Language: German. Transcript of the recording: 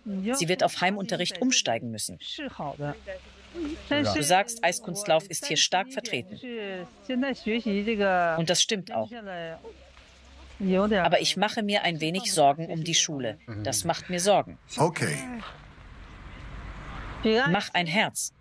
Sie wird auf Heimunterricht umsteigen müssen. Du sagst, Eiskunstlauf ist hier stark vertreten. Und das stimmt auch. Aber ich mache mir ein wenig Sorgen um die Schule. Das macht mir Sorgen. Okay. Mach ein Herz.